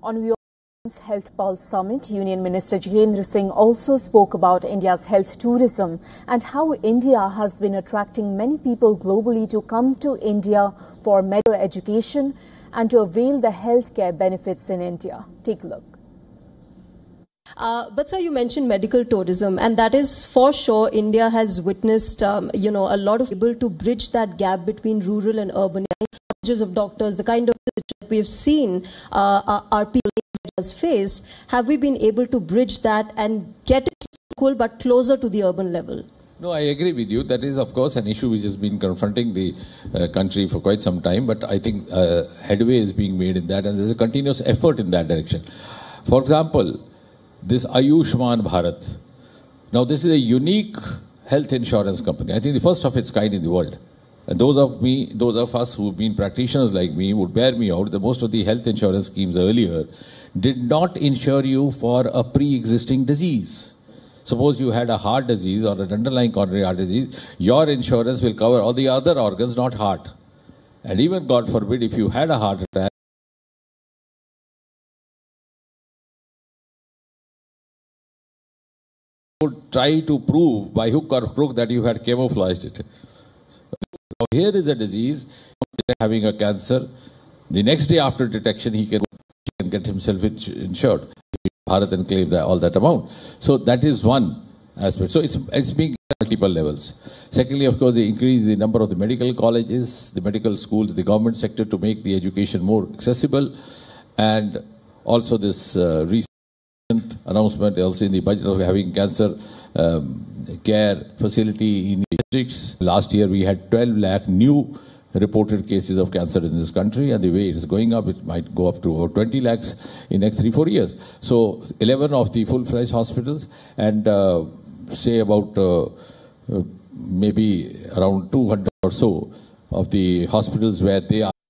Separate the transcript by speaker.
Speaker 1: On WIO's Health Pulse Summit, Union Minister Jitendra Singh also spoke about India's health tourism and how India has been attracting many people globally to come to India for medical education and to avail the healthcare benefits in India. Take a look.
Speaker 2: But sir, you mentioned medical tourism, and that is for sure India has witnessed, a lot of able to bridge that gap between rural and urban. Shortages of doctors, the kind of that we have seen our people face. Have we been able to bridge that and get it equal but closer to the urban level?
Speaker 3: No, I agree with you. That is, of course, an issue which has been confronting the country for quite some time. But I think headway is being made in that, and there's a continuous effort in that direction. For example, this Ayushman Bharat. Now, this is a unique health insurance company. I think the first of its kind in the world. And those of us who've been practitioners like me would bear me out that most of the health insurance schemes earlier did not insure you for a pre-existing disease. Suppose you had a heart disease or an underlying coronary heart disease, your insurance will cover all the other organs, not heart. And even, God forbid, if you had a heart attack, would try to prove by hook or crook that you had camouflaged it. Now, here is a disease, having a cancer. The next day after detection, he can get himself insured, Bharat, and claim all that amount. So that is one aspect. So it's being at multiple levels. Secondly, of course, they increase the number of the medical colleges, the medical schools, the government sector to make the education more accessible, and also this recent announcement also in the budget of having cancer care facility in the districts. Last year we had 12 lakh new reported cases of cancer in this country, and the way it is going up, it might go up to over 20 lakhs in the next 3-4 years. So 11 of the full-fledged hospitals, and say about maybe around 200 or so of the hospitals where they are